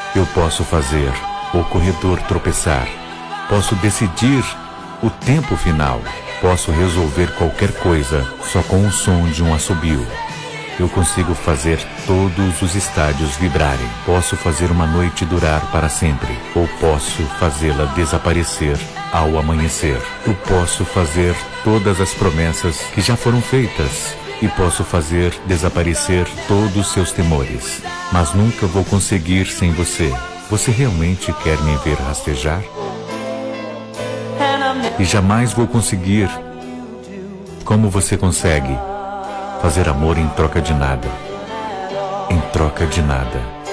Eu posso fazer o corredor tropeçar. Posso decidir o tempo final. Posso resolver qualquer coisa só com o som de um assobio. Eu consigo fazer todos os estádios vibrarem. Posso fazer uma noite durar para sempre. Ou posso fazê-la desaparecer ao amanhecer. Eu posso fazer todas as promessas que já foram feitas. E posso fazer desaparecer todos os seus temores. Mas nunca vou conseguir sem você. Você realmente quer me ver rastejar? E jamais vou conseguir. Como você consegue? Fazer amor em troca de nada. Em troca de nada.